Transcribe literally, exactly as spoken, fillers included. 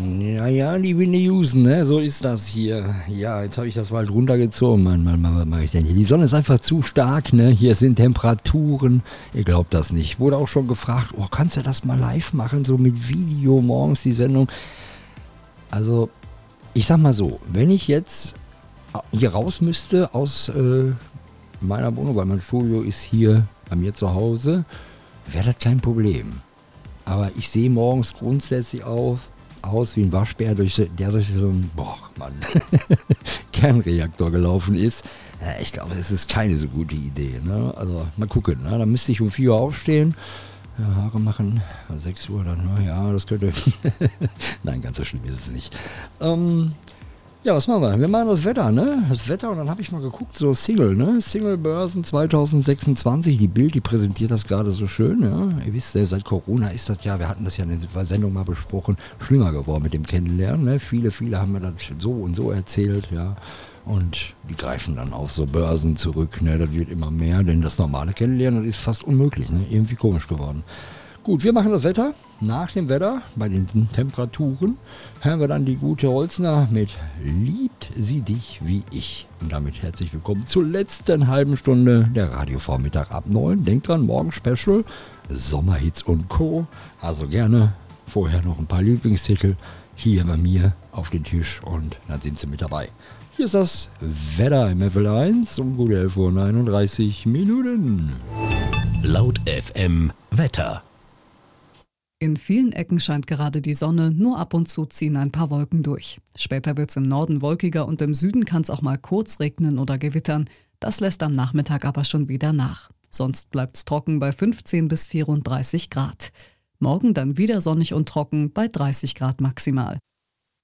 Ja, ja, die Winnehusen, ne? So ist das hier. Ja, jetzt habe ich das mal runtergezogen. Mann, Mann, Mann, was mache ich denn hier? Die Sonne ist einfach zu stark, ne? Hier sind Temperaturen. Ihr glaubt das nicht. Wurde auch schon gefragt, oh, kannst du das mal live machen, so mit Video morgens die Sendung? Also, ich sag mal so, wenn ich jetzt hier raus müsste aus äh, meiner Wohnung, weil mein Studio ist hier bei mir zu Hause, wäre das kein Problem. Aber ich sehe morgens grundsätzlich auf, aus wie ein Waschbär, durch der durch so ein boah, Mann, Kernreaktor gelaufen ist. Äh, ich glaube, das ist keine so gute Idee. Ne? Also mal gucken, ne? Da müsste ich um vier Uhr aufstehen, ja, Haare machen, sechs Uhr dann, na ja, das könnte... Nein, ganz so schlimm ist es nicht. Ähm, ja, was machen wir? Wir machen das Wetter, ne? Das Wetter, und dann habe ich mal geguckt, so Single, ne? Single-Börsen zwanzig sechsundzwanzig, die Bild, die präsentiert das gerade so schön, ja? Ihr wisst ja, seit Corona ist das ja, wir hatten das ja in der Sendung mal besprochen, schlimmer geworden mit dem Kennenlernen, ne? Viele, viele haben mir das so und so erzählt, ja? Und die greifen dann auf so Börsen zurück, ne? Das wird immer mehr, denn das normale Kennenlernen, das ist fast unmöglich, ne? Irgendwie komisch geworden. Gut, wir machen das Wetter. Nach dem Wetter, bei den Temperaturen, hören wir dann die gute Holzner mit Liebt sie dich wie ich. Und damit herzlich willkommen zur letzten halben Stunde der Radiovormittag ab neun. Denkt dran, morgen Special, Sommerhits und Co. Also gerne vorher noch ein paar Lieblingstitel hier bei mir auf den Tisch und dann sind sie mit dabei. Hier ist das Wetter im F L eins um gut elf Uhr einunddreißig Minuten. Laut F M Wetter. In vielen Ecken scheint gerade die Sonne, nur ab und zu ziehen ein paar Wolken durch. Später wird es im Norden wolkiger und im Süden kann es auch mal kurz regnen oder gewittern. Das lässt am Nachmittag aber schon wieder nach. Sonst bleibt es trocken bei fünfzehn bis vierunddreißig Grad. Morgen dann wieder sonnig und trocken bei dreißig Grad maximal.